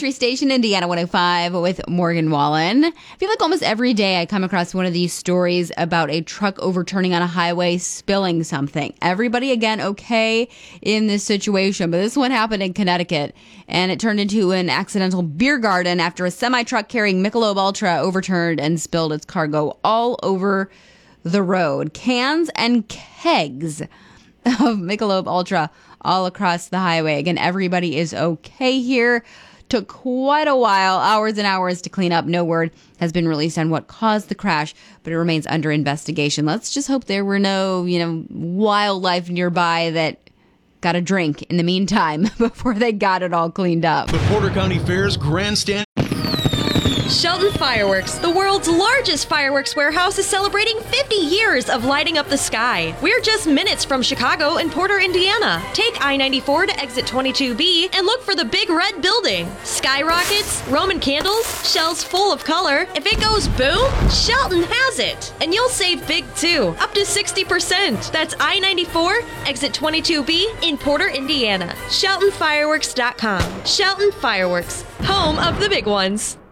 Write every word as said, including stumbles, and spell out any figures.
Country Station, Indiana one oh five with Morgan Wallen. I feel like almost every day I come across one of these stories about a truck overturning on a highway, spilling something. Everybody, again, okay in this situation, but this one happened in Connecticut, and it turned into an accidental beer garden after a semi-truck carrying Michelob Ultra overturned and spilled its cargo all over the road. Cans and kegs of Michelob Ultra all across the highway. Again, everybody is okay here. Took quite a while, hours and hours to clean up. No word has been released on what caused the crash, but it remains under investigation. Let's just hope there were no, you know, wildlife nearby that got a drink in the meantime before they got it all cleaned up. The Porter County Fair's grandstand. Shelton Fireworks, the world's largest fireworks warehouse, is celebrating fifty years of lighting up the sky. We're just minutes from Chicago and Porter, Indiana. Take I ninety-four to exit twenty-two B and look for the big red building. Skyrockets, Roman candles, shells full of color. If it goes boom, Shelton has it. And you'll save big too, up to sixty percent. That's I ninety-four, exit twenty-two B in Porter, Indiana. Shelton Fireworks dot com. Shelton Fireworks, home of the big ones.